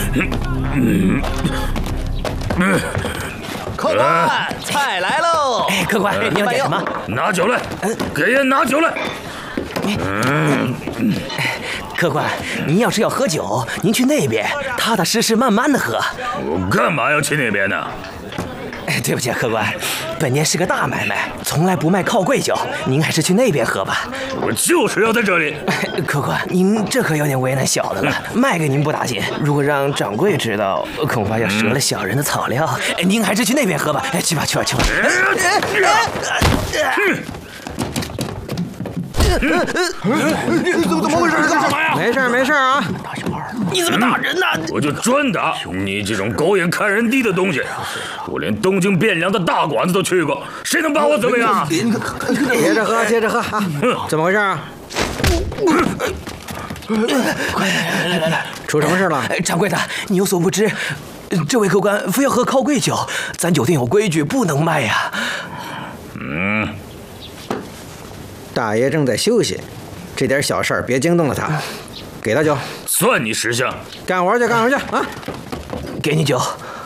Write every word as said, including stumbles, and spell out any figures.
客官，菜来喽！ 哎，客官，你要点什么？ 拿酒来，给人拿酒来。 嗯，客官，您要是要喝酒，您去那边，踏踏实实慢慢的喝。 我干嘛要去那边呢？ 哎，对不起，客官，本年是个大买卖，从来不卖靠柜酒，您还是去那边喝吧。 我就是要在这里。 客官，您这可有点为难小的了，卖给您不打紧，如果让掌柜知道，恐怕要折了小人的草料。哎，您还是去那边喝吧。哎，去吧，去吧，去吧。 怎么回事？干什么呀？ 没事没事啊！ 你怎么打人呢？ 我就专打你这种狗眼看人低的东西！我连东京汴梁的大馆子都去过，谁能把我怎么样？ 接着喝，接着喝啊！怎么回事啊？ 快来来来！ 出什么事了？ 掌柜的，你有所不知，这位客官非要喝靠柜酒，咱酒店有规矩，不能卖呀。 嗯。 大爷正在休息，这点小事儿别惊动了他。给他酒， 算你识相。 干活去，干活去啊！ 给你酒。